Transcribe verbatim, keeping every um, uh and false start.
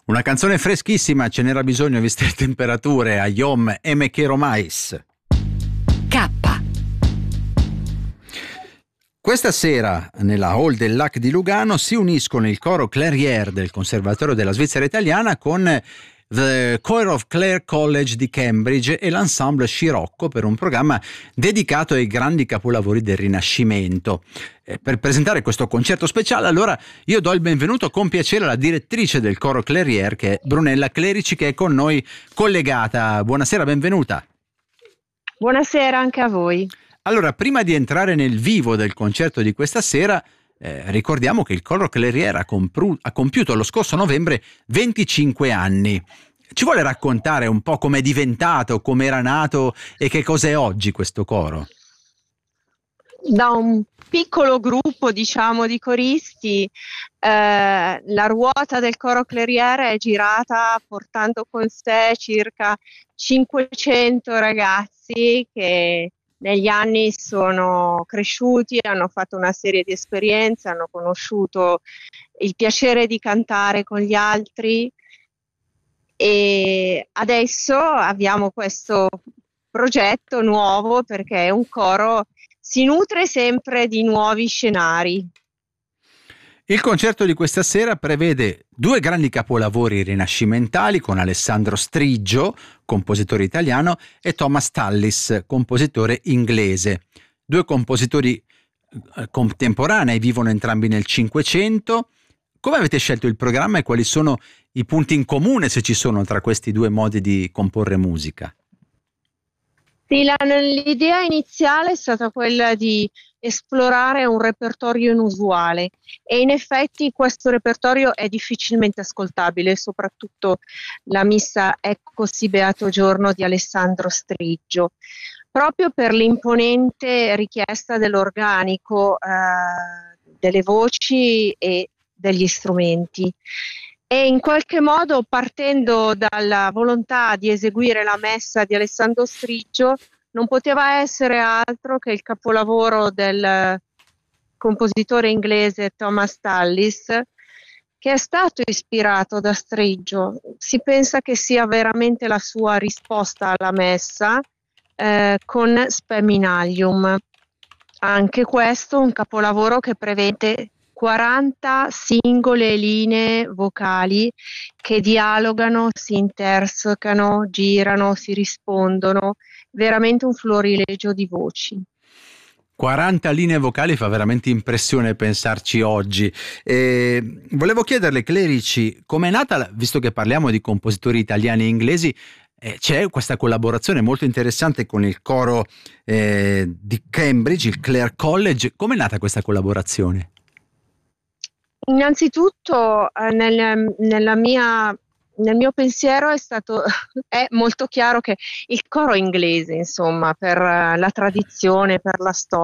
Una canzone freschissima, ce n'era bisogno viste le temperature. A Yom e me quiero mais. K. Questa sera nella Hall del Lac di Lugano si uniscono il coro Clairiere del Conservatorio della Svizzera Italiana con The Choir of Clare College di Cambridge e l'ensemble Scirocco per un programma dedicato ai grandi capolavori del Rinascimento. Eh, per presentare questo concerto speciale, allora io do il benvenuto con piacere alla direttrice del coro Clairiere, che è Brunella Clerici, che è con noi collegata. Buonasera, benvenuta. Buonasera anche a voi. Allora, prima di entrare nel vivo del concerto di questa sera, eh, ricordiamo che il coro Clairiere ha, compru- ha compiuto lo scorso novembre venticinque anni. Ci vuole raccontare un po' com'è diventato, com'era nato e che cos'è oggi questo coro? Da un piccolo gruppo, diciamo, di coristi, eh, la ruota del coro Clairiere è girata portando con sé circa cinquecento ragazzi che negli anni sono cresciuti, hanno fatto una serie di esperienze, hanno conosciuto il piacere di cantare con gli altri e adesso abbiamo questo progetto nuovo perché un coro si nutre sempre di nuovi scenari. Il concerto di questa sera prevede due grandi capolavori rinascimentali con Alessandro Striggio, compositore italiano, e Thomas Tallis, compositore inglese. Due compositori eh, contemporanei, vivono entrambi nel Cinquecento. Come avete scelto il programma e quali sono i punti in comune, se ci sono, tra questi due modi di comporre musica? Sì, la, l'idea iniziale è stata quella di esplorare un repertorio inusuale e in effetti questo repertorio è difficilmente ascoltabile, soprattutto la missa Ecco sì beato giorno di Alessandro Striggio, proprio per l'imponente richiesta dell'organico, eh, delle voci e degli strumenti. E in qualche modo, partendo dalla volontà di eseguire la messa di Alessandro Striggio, non poteva essere altro che il capolavoro del compositore inglese Thomas Tallis, che è stato ispirato da Striggio. Si pensa che sia veramente la sua risposta alla messa eh, con Speminalium. Anche questo un capolavoro che prevede quaranta singole linee vocali che dialogano, si intersecano, girano, si rispondono, veramente un florilegio di voci. quaranta linee vocali, fa veramente impressione pensarci oggi. E volevo chiederle, Clerici, com'è nata, visto che parliamo di compositori italiani e inglesi, eh, c'è questa collaborazione molto interessante con il coro eh, di Cambridge, il Clare College. Com'è nata questa collaborazione? Innanzitutto eh, nel, nella mia, nel mio pensiero è stato è molto chiaro che il coro inglese, insomma, per uh, la tradizione, per la storia,